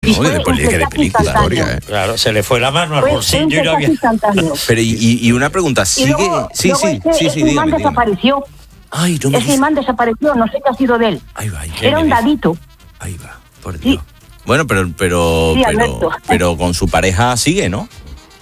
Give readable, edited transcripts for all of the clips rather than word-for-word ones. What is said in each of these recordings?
de película. Claro, se le fue la mano al bolsillo y no había... Pero y una pregunta, ¿sigue? Luego, Sí, ese imán desapareció. Ay, no me ese imán desapareció, no sé qué ha sido de él. Ahí va, era un dadito. Ahí va, por Dios. Sí. Bueno, pero con su pareja sigue, ¿no?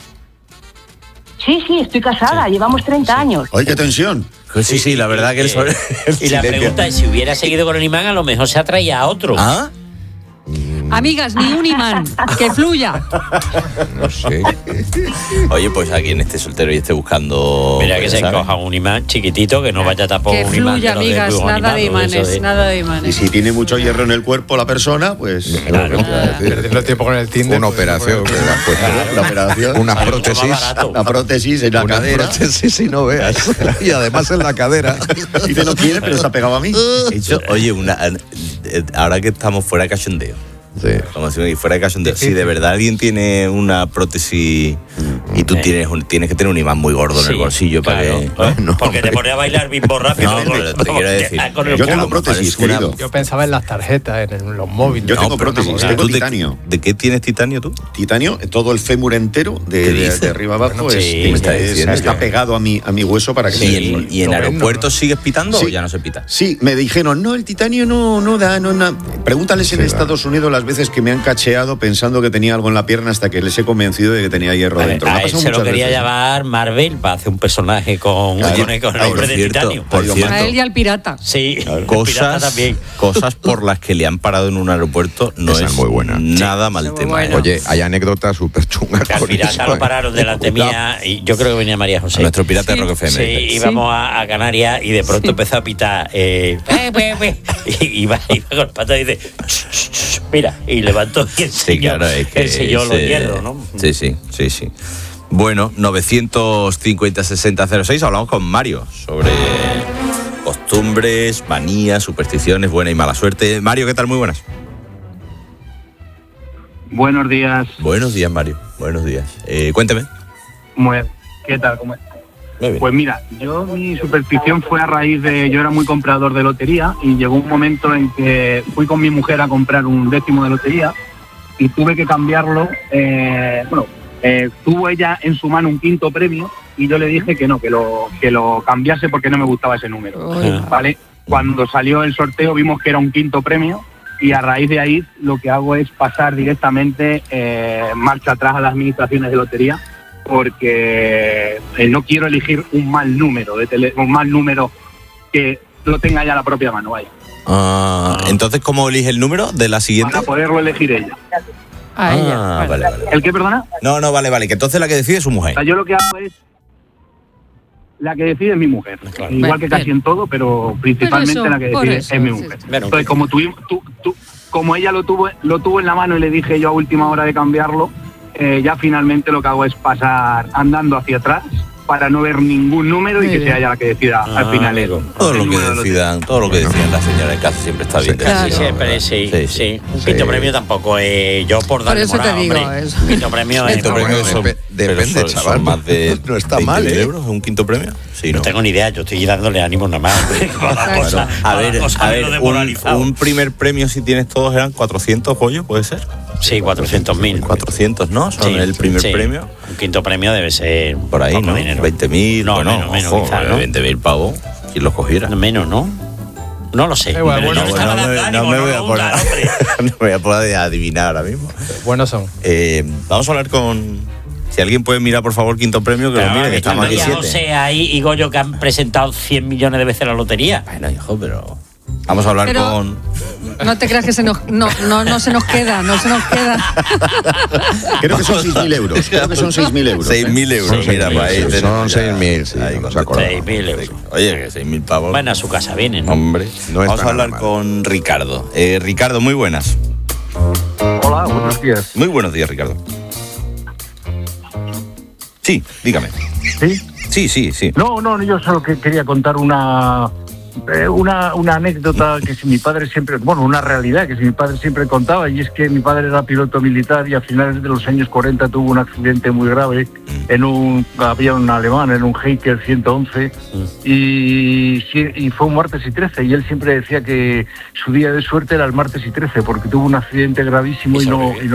Sí, estoy casada, llevamos 30 años. ¡Ay, qué tensión! Sí, la verdad que y la pregunta es, si hubiera seguido con el imán, a lo mejor se atraía a otro. ¿Ah? Amigas, ni un imán, que fluya. No sé. Oye, pues a quien esté soltero y esté buscando... Mira que se coja un imán chiquitito, que no vaya tampoco un imán. Que fluya, amigas, nada de imanes, nada de imanes. Y si tiene mucho hierro en el cuerpo la persona, pues... Claro. Perdiendo el tiempo con el Tinder. Una operación. Una operación. Una prótesis. Una prótesis en la cadera. Una prótesis, y no veas. Y además en la cadera. Y te lo quiere, pero se ha pegado a mí. Oye, ahora que estamos fuera de cachondeo. Sí. Como si fuera de cachondeo. Si de verdad alguien tiene una prótesis y tú tienes que tener un imán muy gordo en el bolsillo para que... Porque te pones a bailar bimbo rápido. Te quiero decir. Yo tengo prótesis, querido. Yo pensaba en las tarjetas, en los móviles. Yo tengo prótesis, tengo titanio. ¿De qué tienes titanio tú? Titanio, todo el fémur entero, de arriba abajo, está pegado a mi hueso para que... ¿Y en aeropuertos sigues pitando o ya no se pita? Sí, me dijeron, no, el titanio no da. Pregúntales en Estados Unidos las veces que me han cacheado pensando que tenía algo en la pierna hasta que les he convencido de que tenía hierro dentro. A él se lo quería llamar Marvel para hacer un personaje con el hombre de titanio. A él y al pirata. Sí, pirata también. Cosas por las que le han parado en un aeropuerto no es muy buena. Nada mal tema. Bueno. Oye, hay anécdotas súper chungas. Al pirata lo pararon delante mía y yo creo que venía María José. Nuestro pirata de Rock FM. Sí, íbamos a Canarias y de pronto empezó a pitar. Y iba con el pato y dice, mira, y levantó y enseñó los hierros, ¿no? Sí. Bueno, 950-60-06, hablamos con Mario sobre costumbres, manías, supersticiones, buena y mala suerte. Mario, ¿qué tal? Muy buenas. Buenos días. Buenos días, Mario. Buenos días. Cuénteme. ¿Qué tal? ¿Cómo estás? Muy bien. Pues mira, mi superstición fue a raíz de... Yo era muy comprador de lotería y llegó un momento en que fui con mi mujer a comprar un décimo de lotería y tuve que cambiarlo. Tuvo ella en su mano un quinto premio y yo le dije que no, que lo cambiase porque no me gustaba ese número. ¿Vale? Cuando salió el sorteo vimos que era un quinto premio y a raíz de ahí lo que hago es pasar directamente marcha atrás a las administraciones de lotería porque no quiero elegir un mal número que lo tenga ya la propia mano. Vaya. Entonces, ¿cómo elige el número de la siguiente? Para poderlo elegir ella. A ella. Vale. ¿El qué, perdona? No, vale, que entonces la que decide es su mujer. O sea, yo lo que hago es la que decide es mi mujer. Claro. Igual que casi en todo, pero principalmente la que decide es mi mujer. Entonces, como ella lo tuvo en la mano y le dije yo a última hora de cambiarlo, ya finalmente lo que hago es pasar andando hacia atrás para no ver ningún número y que sea ella la que decida al final. Todo lo que decidan las señoras en casa siempre está bien. Claro. Siempre, sí. Un quinto premio tampoco yo por dar eso te digo, un quinto premio depende, chaval. Más de no está mal, euros un quinto premio. Sí, no tengo ni idea, yo estoy dándole ánimo nada más. A ver, un primer premio si tienes todos eran 400 pollos, ¿puede ser? Sí, 400.000. 400, ¿no? Son el primer premio. Un quinto premio debe ser por ahí, ¿no? Dinero. 20.000, no, menos, quizá, ¿no? 20.000 pavos, ¿quién los cogiera? Menos, ¿no? No lo sé. No me voy a poder adivinar ahora mismo. Buenos son. Vamos a hablar con... Si alguien puede mirar, por favor, quinto premio, que lo mire, que estamos aquí 7. José ahí y Goyo, que han presentado 100 millones de veces la lotería. Bueno, hijo, pero... Vamos a hablar con... No te creas que no se nos queda. Creo que son 6.000 euros. 6.000 euros. 6.000 euros, mira, para ahí. Son 6.000, sí. 6.000 euros. Oye, que 6.000 pavos. Bueno, a su casa vienen, ¿no? Hombre, vamos a hablar con Ricardo. Ricardo, muy buenas. Hola, buenos días. Muy buenos días, Ricardo. Sí, dígame. ¿Sí? Sí. No, yo solo que quería contar una anécdota que si mi padre siempre, una realidad que si mi padre siempre contaba, y es que mi padre era piloto militar y a finales de los años 40 tuvo un accidente muy grave había un alemán en un Heiker 111 y fue un martes y 13 y él siempre decía que su día de suerte era el martes y 13 porque tuvo un accidente gravísimo y no